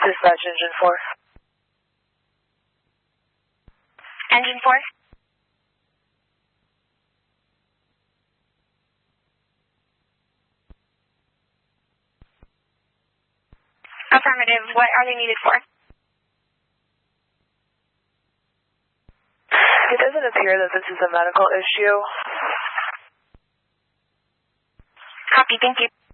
Dispatch Engine 4. Engine 4? Affirmative. What are they needed for? It doesn't appear that this is a medical issue. Copy. Thank you.